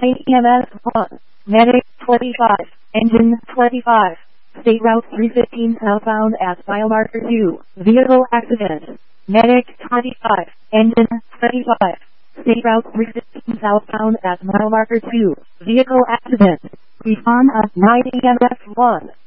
EMS 1, Medic 25, Engine 25, State Route 315 southbound at Biomarker 2, Vehicle Accident, Medic 25, Engine 25, State Route 315 southbound at mile marker 2, Vehicle Accident, respond at 9 EMS 1.